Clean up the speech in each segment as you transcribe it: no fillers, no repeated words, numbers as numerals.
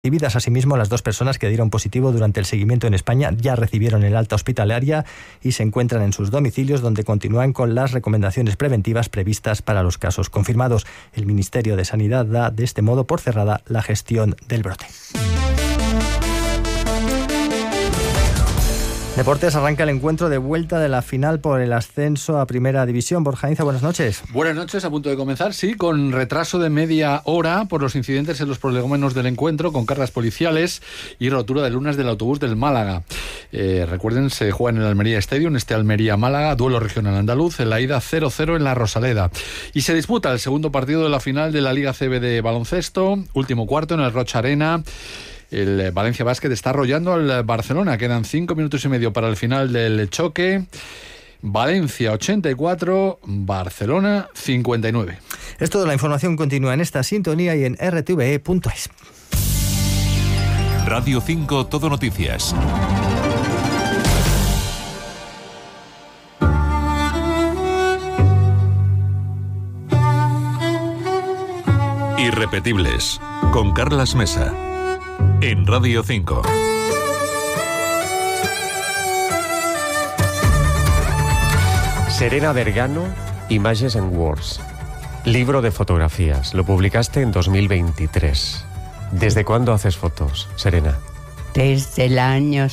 Recibidas asimismo, las 2 personas que dieron positivo durante el seguimiento en España ya recibieron el alta hospitalaria y se encuentran en sus domicilios, donde continúan con las recomendaciones preventivas previstas para los casos confirmados. El Ministerio de Sanidad da de este modo por cerrada la gestión del brote. Deportes, arranca el encuentro de vuelta de la final por el ascenso a Primera División. Borja Inza, buenas noches. Buenas noches, a punto de comenzar, sí, con retraso de media hora por los incidentes en los prolegómenos del encuentro, con cargas policiales y rotura de lunas del autobús del Málaga. Recuerden, se juega en el Almería Stadium, Almería-Málaga, duelo regional andaluz, en la ida 0-0 en la Rosaleda. Y se disputa el segundo partido de la final de la Liga CB de baloncesto, último cuarto en el Rocha Arena. El Valencia Basket está arrollando al Barcelona. Quedan 5 minutos y medio para el final del choque. Valencia 84, Barcelona 59. Es todo. La información continúa en esta sintonía y en rtve.es. Radio 5 Todo Noticias. Irrepetibles, con Carlas Mesa. En Radio 5. Serena Vergano, Images and Words. Libro de fotografías. Lo publicaste en 2023. ¿Desde cuándo haces fotos, Serena? Desde el año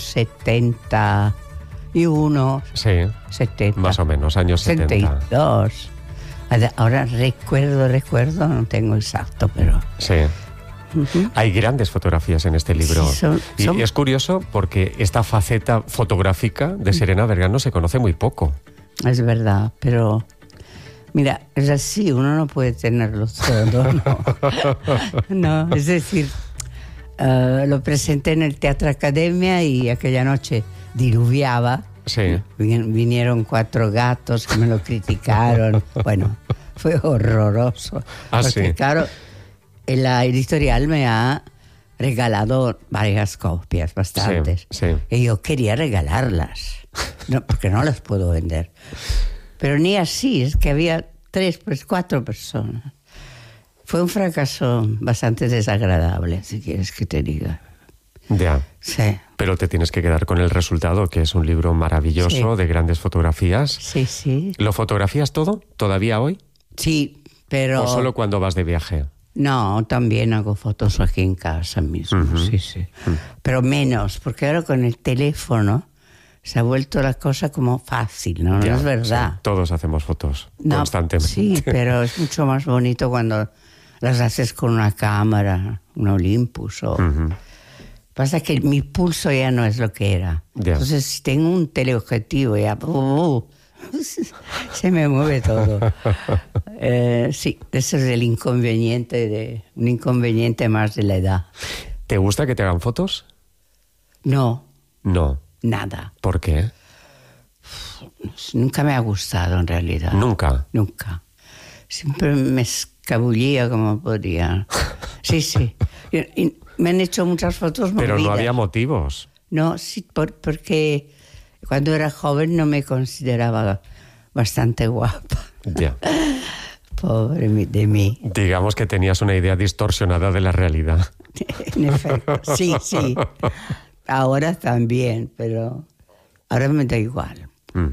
71. Sí. 70. Más o menos, años 70. 72. Ahora recuerdo, no tengo exacto, pero... Sí. Uh-huh. Hay grandes fotografías en este libro. Sí, y es curioso porque esta faceta fotográfica de Serena Vergano se conoce muy poco. Es verdad, pero mira, es así, uno no puede tenerlo todo, ¿no? No, es decir, lo presenté en el Teatro Academia y aquella noche diluviaba. Sí. Vinieron 4 gatos que me lo criticaron. Bueno, fue horroroso. Porque, sí. Claro, la editorial me ha regalado varias copias, bastantes. Sí. Y yo quería regalarlas, no, porque no las puedo vender. Pero ni así, es que había 4 personas. Fue un fracaso bastante desagradable, si quieres que te diga. Ya. Sí. Pero te tienes que quedar con el resultado, que es un libro maravilloso, de grandes fotografías. Sí. ¿Lo fotografías todo, todavía hoy? Sí, pero... ¿O solo cuando vas de viaje? No, también hago fotos aquí en casa mismo, sí. Pero menos, porque ahora con el teléfono se ha vuelto la cosa como fácil, ¿no? Ya, no es verdad. Sí, todos hacemos fotos constantemente. Sí, pero es mucho más bonito cuando las haces con una cámara, un Olympus o... Pasa que mi pulso ya no es lo que era. Ya. Entonces, si tengo un teleobjetivo ya... se me mueve todo. Sí, ese es el inconveniente, un inconveniente más de la edad. ¿Te gusta que te hagan fotos? No. No. Nada. ¿Por qué? Nunca me ha gustado, en realidad. ¿Nunca? Nunca. Siempre me escabullía como podía. Sí. Y me han hecho muchas fotos movidas. Pero no había motivos. No, sí, porque cuando era joven no me consideraba bastante guapa. Ya. Pobre de mí. Digamos que tenías una idea distorsionada de la realidad. En efecto, sí. Ahora también, pero ahora me da igual.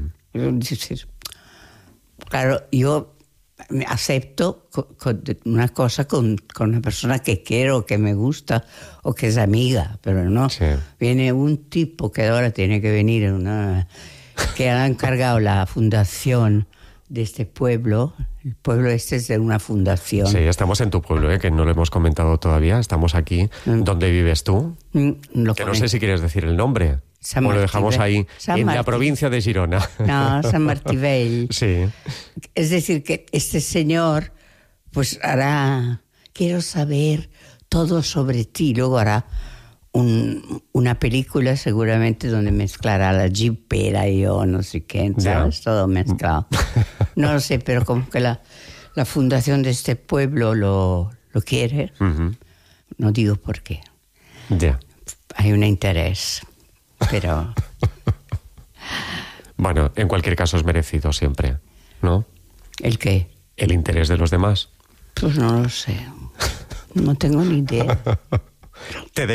Claro, yo acepto una cosa con una persona que quiero, que me gusta o que es amiga, pero no. Sí. Viene un tipo que ahora tiene que venir, que ha encargado la fundación de este pueblo. El pueblo este es de una fundación. Sí, estamos en tu pueblo, que no lo hemos comentado todavía. Estamos aquí. ¿Dónde vives tú? No sé si quieres decir el nombre. O lo dejamos ahí, en la provincia de Girona. No, Sant Martí Vell. Sí. Es decir, que este señor pues hará... Quiero saber todo sobre ti. Luego hará una película seguramente donde mezclará la jipera y yo, no sé qué, ¿sabes? Todo mezclado. No lo sé, pero como que la fundación de este pueblo lo quiere. No digo por qué. Ya. Hay un interés, pero... Bueno, en cualquier caso es merecido siempre, ¿no? ¿El qué? El interés de los demás. Pues no lo sé. No tengo ni idea. Te